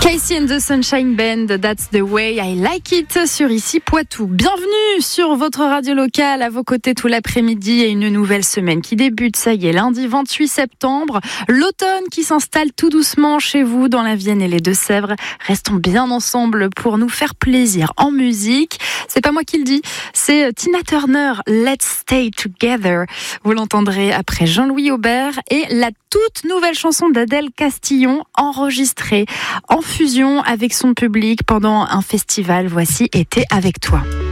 Casey and the Sunshine Band, That's the Way I Like It sur Ici Poitou. Bienvenue sur votre radio locale, à vos côtés tout l'après-midi et une nouvelle semaine qui débute. Ça y est, lundi 28 septembre, l'automne qui s'installe tout doucement chez vous dans la Vienne et les Deux-Sèvres. Restons bien ensemble pour nous faire plaisir en musique. C'est pas moi qui le dis, c'est Tina Turner, Let's Stay Together. Vous l'entendrez après Jean-Louis Aubert et la toute nouvelle chanson d'Adèle Castillon enregistrée en fusion avec son public pendant un festival. Voici Été avec toi.